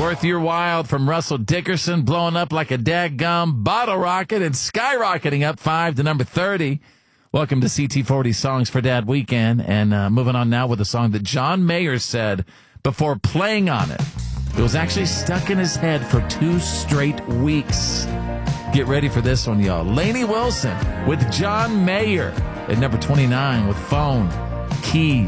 Worth Your While from Russell Dickerson, blowing up like a daggum bottle rocket and skyrocketing up 5 to number 30. Welcome to CT40 Songs for Dad Weekend. And moving on now with a song that John Mayer said before playing on it. It was actually stuck in his head for 2 straight weeks. Get ready for this one, y'all. Lainey Wilson with John Mayer at number 29 with Phone Keys.